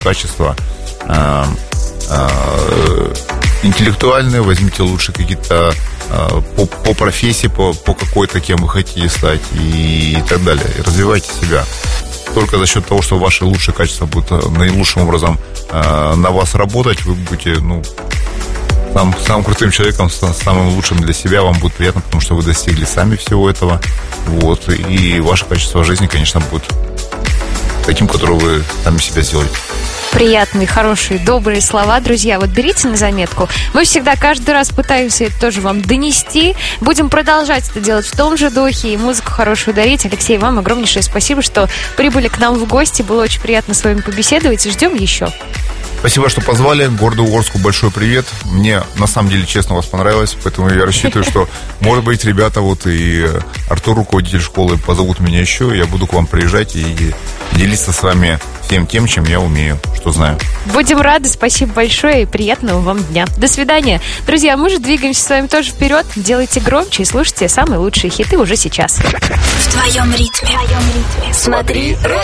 качества интеллектуальные, возьмите лучше какие-то по профессии, по какой-то, кем вы хотите стать и так далее. И развивайте себя. Только за счет того, что ваши лучшие качества будут наилучшим образом на вас работать, вы будете, самым крутым человеком, самым лучшим для себя, вам будет приятно, потому что вы достигли сами всего этого. Вот. И ваше качество жизни, конечно, будет таким, которое вы сами себя сделаете. Приятные, хорошие, добрые слова, друзья. Вот берите на заметку. Мы всегда каждый раз пытаемся это тоже вам донести. Будем продолжать это делать в том же духе и музыку хорошую дарить. Алексей, вам огромнейшее спасибо, что прибыли к нам в гости. Было очень приятно с вами побеседовать. И ждем еще. Спасибо, что позвали. Городу Орску большой привет. Мне, на самом деле, честно, вас понравилось. Поэтому я рассчитываю, что, может быть, ребята, вот и Артур, руководитель школы, позовут меня еще. Я буду к вам приезжать и делиться с вами всем тем, чем я умею, что знаю. Будем рады. Спасибо большое и приятного вам дня. До свидания. Друзья, мы же двигаемся с вами тоже вперед. Делайте громче и слушайте самые лучшие хиты уже сейчас. В твоем ритме. Смотри